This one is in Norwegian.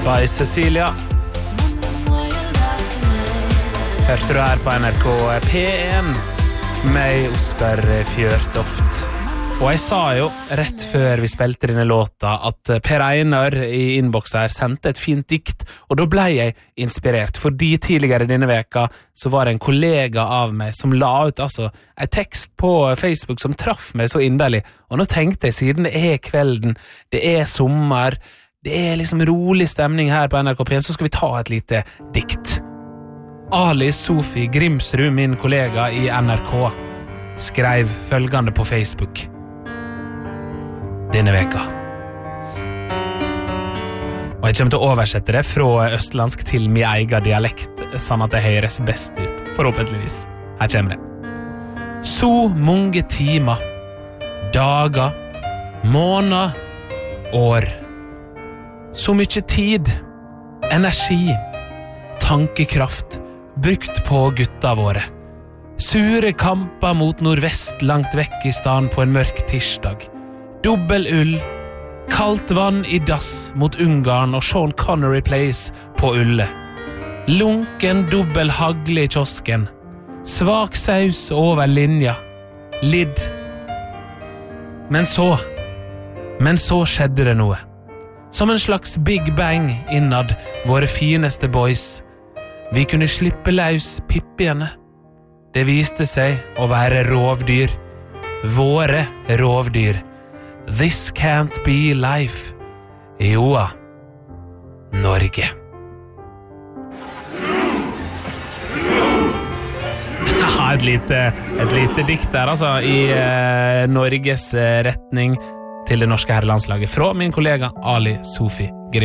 by Cecilia. Hørte du her på NRK P1 med Oskar Fjørtoft. Og jeg sa jo rett før vi spilte denne låta at Per Einar i innboks her sendte et fint dikt, og da ble jeg inspirert, fordi tidligere denne veka så var det en kollega av meg som la ut en tekst på Facebook som traff meg så inderlig, og nå tenkte jeg siden det kvelden, det sommer, det liksom rolig stemning her på NRK P1, så skal vi ta et lite dikt. Ali Sofi Grimsrud, min kollega i NRK, skrev følgende på Facebook denne veka. Og jeg kommer til å oversette det fra østlandsk til min egen dialekt, sånn at det høres best ut, forhåpentligvis. Her kommer det. Så mange timer, dager, måneder, år. Så mye tid, energi, tankekraft, brukt på gutta våre. Sure kamper mot nordvest langt vekk i stan på en mørk tirsdag. Dobbel ull, kaldt vann i dass mot Ungarn og Sean Connery Place på Ulle. Lunken dobbel hagle i kiosken. Svak saus over linja. Lidd. Men så skjedde det noe. Som en slags Big Bang innad våre fineste boys. Vi kunne slippe løs pippiene. Det viste seg å være rovdyr. Våre rovdyr. This can't be life. Joa, Norge. Et lite dikt der, i Norges retning til det norske herrelandslaget fra min kollega Ali Sofi Grimsrud.